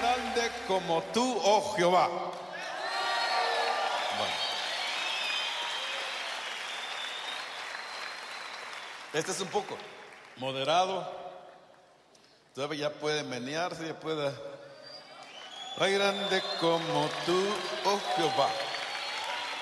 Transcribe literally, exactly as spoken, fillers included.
grande como tú, oh Jehová. Bueno. Este es un poco moderado. Todavía ya puede menearse, ya puede. Hay grande como tú, oh Jehová.